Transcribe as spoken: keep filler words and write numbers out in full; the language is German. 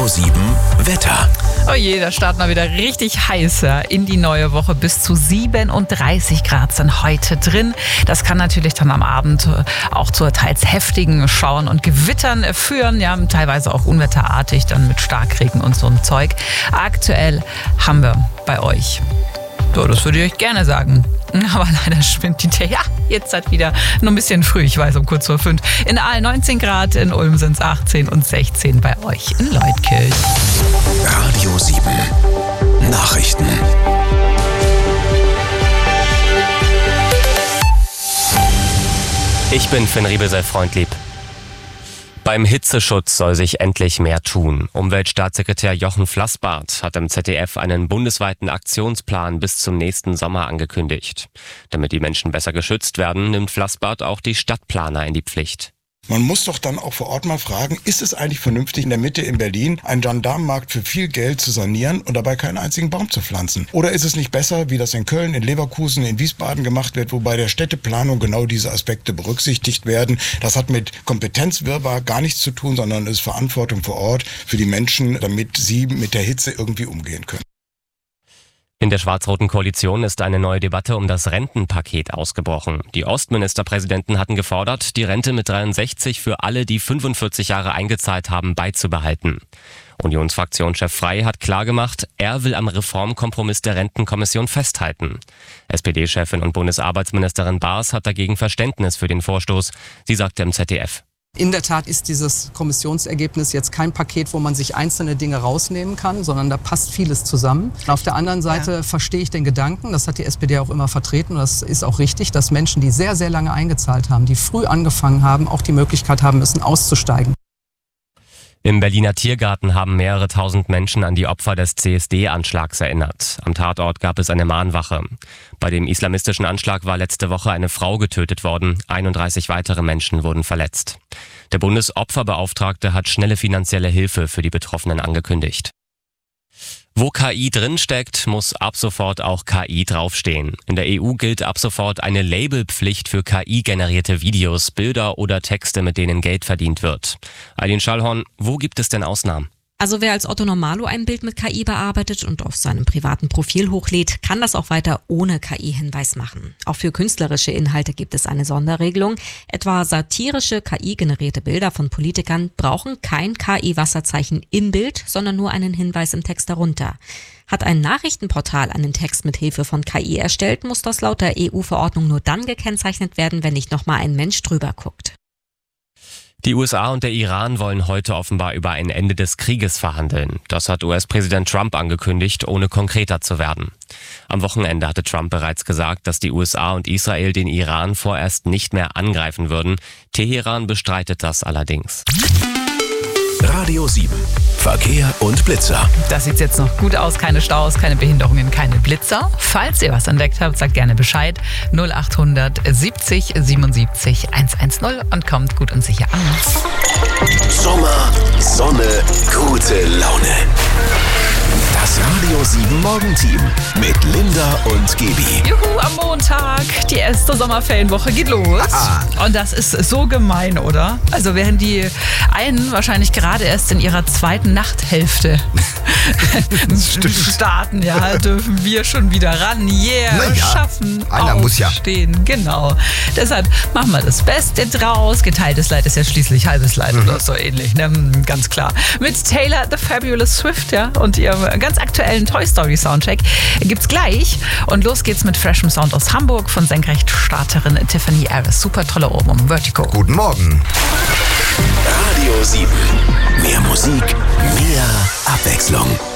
Radio sieben Wetter. Oh je, da starten wir wieder richtig heißer in die neue Woche. Bis zu siebenunddreißig Grad sind heute drin. Das kann natürlich dann am Abend auch zu teils heftigen Schauern und Gewittern führen. Ja, teilweise auch unwetterartig, dann mit Starkregen und so ein Zeug. Aktuell haben wir bei euch, so, das würde ich euch gerne sagen, aber leider schwimmt die Tee. Ja, jetzt halt wieder nur ein bisschen früh, ich weiß, um kurz vor fünf. In Aalen neunzehn Grad, in Ulm sind es achtzehn und sechzehn bei euch in Leutkirch. Radio sieben Nachrichten. Ich bin Finn Riebel, sei freundlieb. Beim Hitzeschutz soll sich endlich mehr tun. Umweltstaatssekretär Jochen Flassbart hat im Z D F einen bundesweiten Aktionsplan bis zum nächsten Sommer angekündigt. Damit die Menschen besser geschützt werden, nimmt Flassbart auch die Stadtplaner in die Pflicht. Man muss doch dann auch vor Ort mal fragen, ist es eigentlich vernünftig, in der Mitte in Berlin einen Gendarmenmarkt für viel Geld zu sanieren und dabei keinen einzigen Baum zu pflanzen? Oder ist es nicht besser, wie das in Köln, in Leverkusen, in Wiesbaden gemacht wird, wo bei der Städteplanung genau diese Aspekte berücksichtigt werden? Das hat mit Kompetenzwirrwarr gar nichts zu tun, sondern ist Verantwortung vor Ort für die Menschen, damit sie mit der Hitze irgendwie umgehen können. In der schwarz-roten Koalition ist eine neue Debatte um das Rentenpaket ausgebrochen. Die Ostministerpräsidenten hatten gefordert, die Rente mit dreiundsechzig für alle, die fünfundvierzig Jahre eingezahlt haben, beizubehalten. Unionsfraktionschef Frey hat klargemacht, er will am Reformkompromiss der Rentenkommission festhalten. S P D-Chefin und Bundesarbeitsministerin Baas hat dagegen Verständnis für den Vorstoß. Sie sagte im Z D F: In der Tat ist dieses Kommissionsergebnis jetzt kein Paket, wo man sich einzelne Dinge rausnehmen kann, sondern da passt vieles zusammen. Auf der anderen Seite ja. verstehe ich den Gedanken, das hat die S P D auch immer vertreten, und das ist auch richtig, dass Menschen, die sehr, sehr lange eingezahlt haben, die früh angefangen haben, auch die Möglichkeit haben müssen, auszusteigen. Im Berliner Tiergarten haben mehrere tausend Menschen an die Opfer des C S D-Anschlags erinnert. Am Tatort gab es eine Mahnwache. Bei dem islamistischen Anschlag war letzte Woche eine Frau getötet worden. einunddreißig weitere Menschen wurden verletzt. Der Bundesopferbeauftragte hat schnelle finanzielle Hilfe für die Betroffenen angekündigt. Wo K I drinsteckt, muss ab sofort auch K I draufstehen. In der E U gilt ab sofort eine Labelpflicht für K I-generierte Videos, Bilder oder Texte, mit denen Geld verdient wird. Eileen Schallhorn, wo gibt es denn Ausnahmen? Also wer als Otto Normalo ein Bild mit K I bearbeitet und auf seinem privaten Profil hochlädt, kann das auch weiter ohne K I-Hinweis machen. Auch für künstlerische Inhalte gibt es eine Sonderregelung. Etwa satirische K I-generierte Bilder von Politikern brauchen kein K I-Wasserzeichen im Bild, sondern nur einen Hinweis im Text darunter. Hat ein Nachrichtenportal einen Text mit Hilfe von K I erstellt, muss das laut der E U-Verordnung nur dann gekennzeichnet werden, wenn nicht nochmal ein Mensch drüber guckt. Die U S A und der Iran wollen heute offenbar über ein Ende des Krieges verhandeln. Das hat U S-Präsident Trump angekündigt, ohne konkreter zu werden. Am Wochenende hatte Trump bereits gesagt, dass die U S A und Israel den Iran vorerst nicht mehr angreifen würden. Teheran bestreitet das allerdings. Radio sieben Verkehr und Blitzer. Das sieht jetzt noch gut aus, keine Staus, keine Behinderungen, keine Blitzer. Falls ihr was entdeckt habt, sagt gerne Bescheid. null achthundert siebzig siebenundsiebzig hundertzehn und kommt gut und sicher an. Sommer, Sonne, gute Laune. Das Radio sieben Morgenteam mit Linda und Gaby. Juhu, am Montag, die erste Sommerferienwoche geht los. Aha. Und das ist so gemein, oder? Also während die einen wahrscheinlich gerade erst in ihrer zweiten Nachthälfte starten, ja, dürfen wir schon wieder ran. Yeah, ja, schaffen, einer muss ja stehen. Genau. Deshalb machen wir das Beste draus. Geteiltes Leid ist ja schließlich halbes Leid, mhm. oder so ähnlich, ne? Ganz klar. Mit Taylor the Fabulous Swift, ja, und ihrem ganz aktuellen Toy Story Soundcheck gibt's gleich. Und los geht's mit freshem Sound aus Hamburg von Senkrechtstarterin Tiffany Harris. Super tolle Ohrwurm, Vertigo. Guten Morgen. Radio sieben. Mehr Musik, mehr Abwechslung.